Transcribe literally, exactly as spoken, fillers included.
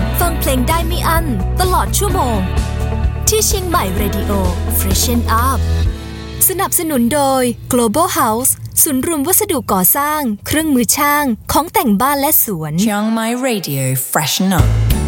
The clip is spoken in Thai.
ฟังเพลงได้ไม่อั้นตลอดชั่วโมงที่เชียงใหม่ Radio Freshen Up สนับสนุนโดย Global House ศูนย์รวมวัสดุก่อสร้างเครื่องมือช่างของแต่งบ้านและสวน Chiang Mai Radio Freshen Up